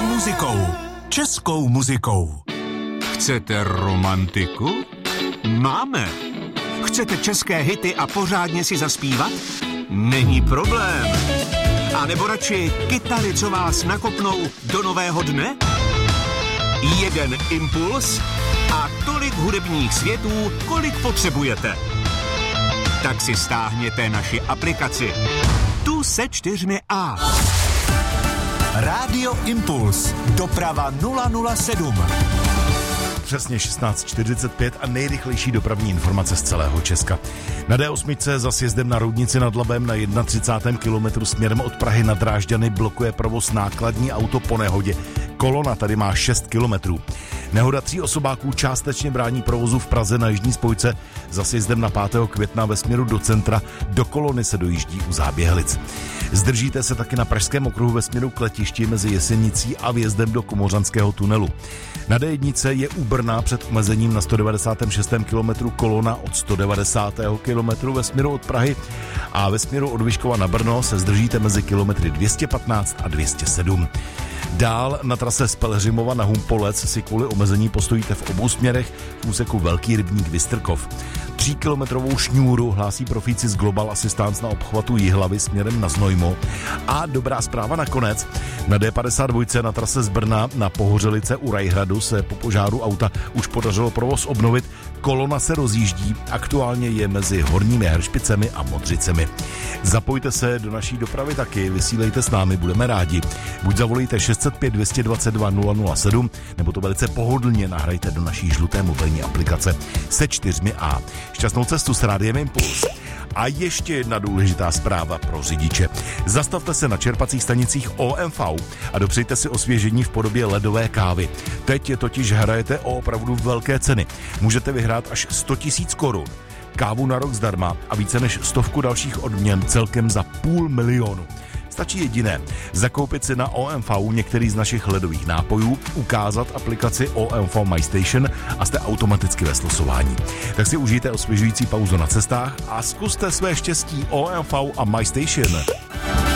muzikou. Českou muzikou. Chcete romantiku? Máme. Chcete české hity a pořádně si zaspívat? Není problém. A nebo radši kytary, co vás nakopnou do nového dne? Jeden impuls a tolik hudebních světů, kolik potřebujete. Tak si stáhněte naši aplikaci. Tu se 4A. Rádio Impuls. Doprava 007. Přesně 16:45 a nejrychlejší dopravní informace z celého Česka. Na D8 za sjezdem na Roudnici nad Labem na 31. kilometru směrem od Prahy na Drážďany blokuje provoz nákladní auto po nehodě. Kolona tady má 6 kilometrů. Nehoda 3 osobáků částečně brání provozu v Praze na jižní spojce. Za sjezdem na 5. května ve směru do centra do kolony se dojíždí u Záběhlic. Zdržíte se taky na Pražském okruhu ve směru k letišti mezi Jesenicí a vjezdem do Komořanského tunelu. Na D1 je u Brna před omezením na 196. kilometru kolona od 190. kilometru ve směru od Prahy a ve směru od Vyškova na Brno se zdržíte mezi kilometry 215 a 207. Dál na trase z Pelhřimova na Humpolec si kvůli omezení postojíte v obou směrech v úseku Velký Rybník Vystrkov. 3kilometrovou šňůru hlásí profíci z Global Assistance na obchvatu Jihlavy směrem na Znojmo. A dobrá zpráva nakonec. Na D52 na trase z Brna na Pohořelice u Rajhradu se po požáru auta už podařilo provoz obnovit. Kolona se rozjíždí, aktuálně je mezi Horními Hršpicemi a Modřicemi. Zapojte se do naší dopravy taky, vysílejte s námi, budeme rádi. Buď zavolejte 605 222 007, nebo to velice pohodlně nahrajte do naší žluté mobilní aplikace se 4A. Šťastnou cestu s Rádiem Impuls. A ještě jedna důležitá zpráva pro řidiče. Zastavte se na čerpacích stanicích OMV a dopřejte si osvěžení v podobě ledové kávy. Teď totiž hrajete o opravdu velké ceny. Můžete vyhrát až 100 000 korun. Kávu na rok zdarma a více než 100 dalších odměn celkem za 500 000. Stačí jediné, zakoupit si na OMV některý z našich ledových nápojů, ukázat aplikaci OMV My Station a jste automaticky ve slosování. Tak si užijte osvěžující pauzu na cestách a zkuste své štěstí OMV a My Station.